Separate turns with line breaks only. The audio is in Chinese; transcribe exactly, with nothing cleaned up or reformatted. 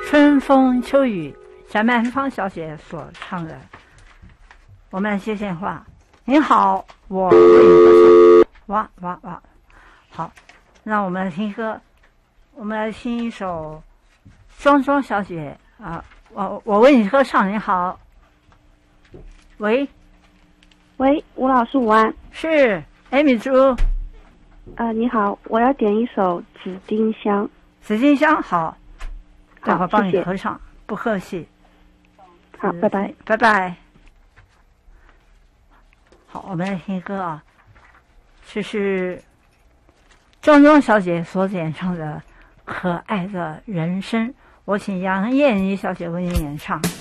春风秋雨，翟曼芳小姐所唱的。我们来接电话。您好，我为你歌唱。哇哇哇！好，那我们来听歌。我们来听一首庄庄小姐啊，我我为你歌唱。你好，喂
喂，吴老师午安。
是艾米珠。
呃，你好，我要点一首《紫丁香》。
紫丁香好，待会儿帮你
谢谢
合唱，不客气。
好，拜拜，
拜拜。好，我们来听歌啊，这是庄庄小姐所演唱的《可爱的人生》，我请杨燕妮小姐为您演唱。